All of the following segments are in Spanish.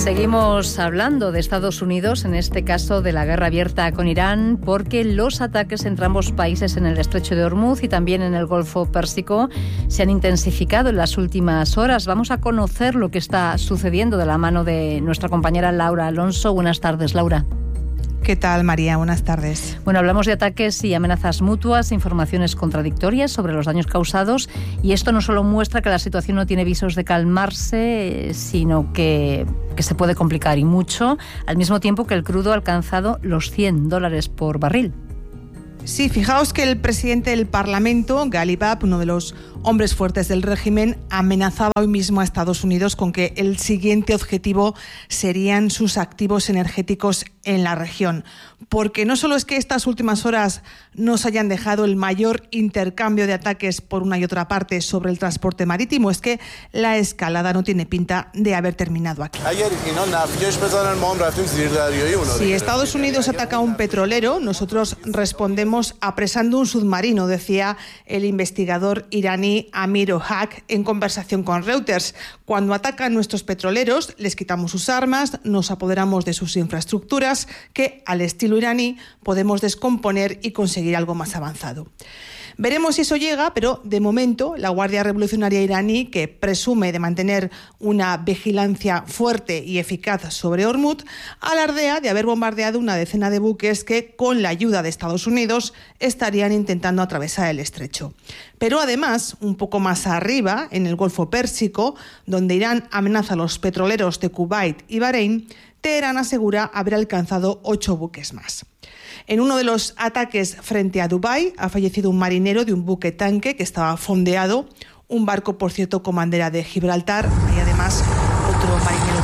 Seguimos hablando de Estados Unidos, en este caso de la guerra abierta con Irán, porque los ataques entre ambos países en el estrecho de Hormuz y también en el Golfo Pérsico se han intensificado en las últimas horas. Vamos a conocer lo que está sucediendo de la mano de nuestra compañera Laura Alonso. Buenas tardes, Laura. ¿Qué tal, María? Buenas tardes. Bueno, hablamos de ataques y amenazas mutuas, informaciones contradictorias sobre los daños causados, y esto no solo muestra que la situación no tiene visos de calmarse, sino que se puede complicar y mucho, al mismo tiempo que el crudo ha alcanzado los $100 por barril. Sí, fijaos que el presidente del Parlamento, Ghalibab, uno de los hombres fuertes del régimen, amenazaba hoy mismo a Estados Unidos con que el siguiente objetivo serían sus activos energéticos en la región. Porque no solo es que estas últimas horas nos hayan dejado el mayor intercambio de ataques por una y otra parte sobre el transporte marítimo, es que la escalada no tiene pinta de haber terminado aquí. Si Estados Unidos ataca a un petrolero, nosotros respondemos apresando un submarino, decía el investigador iraní Amir Ohak en conversación con Reuters. Cuando atacan nuestros petroleros, les quitamos sus armas, nos apoderamos de sus infraestructuras, que al estilo iraní podemos descomponer y conseguir algo más avanzado. Veremos si eso llega, pero de momento la Guardia Revolucionaria iraní, que presume de mantener una vigilancia fuerte y eficaz sobre Hormuz, alardea de haber bombardeado una decena de buques que, con la ayuda de Estados Unidos, estarían intentando atravesar el estrecho. Pero además, un poco más arriba, en el Golfo Pérsico, donde Irán amenaza a los petroleros de Kuwait y Bahrein, Teherán asegura haber alcanzado 8 buques más. En uno de los ataques frente a Dubái ha fallecido un marinero de un buque tanque que estaba fondeado, un barco, por cierto, con bandera de Gibraltar, y además otro marinero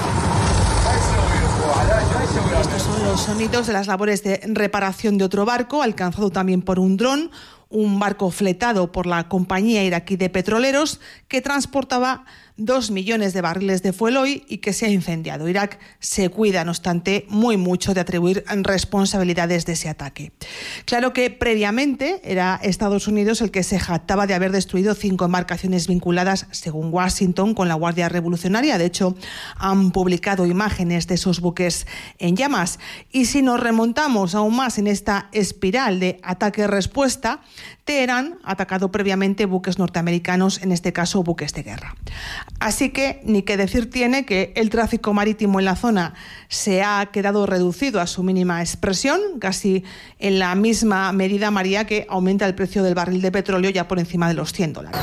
desaparecido. Estos son los sonidos de las labores de reparación de otro barco, alcanzado también por un dron, un barco fletado por la compañía iraquí de petroleros que transportaba 2 millones de barriles de fuel oil y que se ha incendiado. Irak se cuida, no obstante, muy mucho de atribuir responsabilidades de ese ataque. Claro que previamente era Estados Unidos el que se jactaba de haber destruido 5 embarcaciones vinculadas, según Washington, con la Guardia Revolucionaria. De hecho, han publicado imágenes de esos buques en llamas. Y si nos remontamos aún más en esta espiral de ataque-respuesta, Teherán ha atacado previamente buques norteamericanos, en este caso buques de guerra. Así que ni que decir tiene que el tráfico marítimo en la zona se ha quedado reducido a su mínima expresión, casi en la misma medida, María, que aumenta el precio del barril de petróleo ya por encima de los $100. La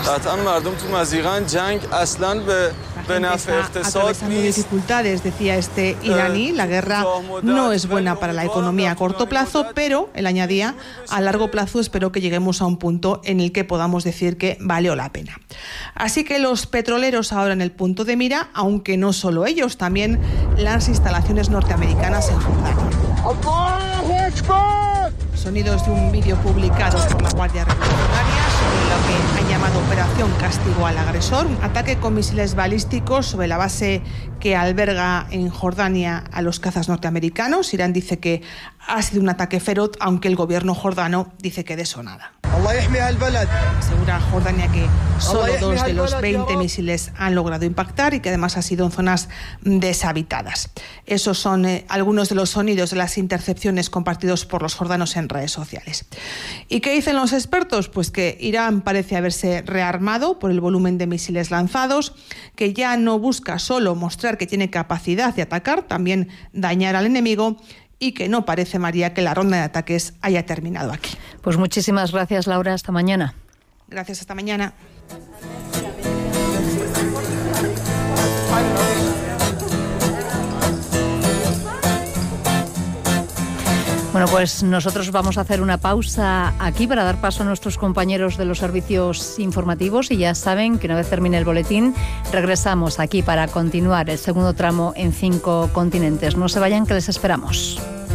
gente está atravesando dificultades, decía este iraní. La guerra no es buena para la economía a corto plazo, pero, él añadía, a largo plazo espero que lleguemos a un punto en el que podamos decir que valió la pena. Así que los petroleros ahora en el punto de mira, aunque no solo ellos, también las instalaciones norteamericanas en Jordania. Sonidos de un vídeo publicado por la Guardia Revolucionaria sobre lo que han llamado Operación Castigo al Agresor, un ataque con misiles balísticos sobre la base que alberga en Jordania a los cazas norteamericanos. Irán dice que ha sido un ataque feroz, aunque el gobierno jordano dice que de eso nada. Asegura Jordania que solo 2 de los 20 misiles han logrado impactar y que además ha sido en zonas deshabitadas. Esos son algunos de los sonidos de las intercepciones compartidos por los jordanos en redes sociales. ¿Y qué dicen los expertos? Pues que Irán parece haberse rearmado por el volumen de misiles lanzados, que ya no busca solo mostrar que tiene capacidad de atacar, también dañar al enemigo, y que no parece, María, que la ronda de ataques haya terminado aquí. Pues muchísimas gracias, Laura. Hasta mañana. Gracias, hasta mañana. Bueno, pues nosotros vamos a hacer una pausa aquí para dar paso a nuestros compañeros de los servicios informativos y ya saben que una vez termine el boletín regresamos aquí para continuar el segundo tramo en 5 continentes. No se vayan, que les esperamos.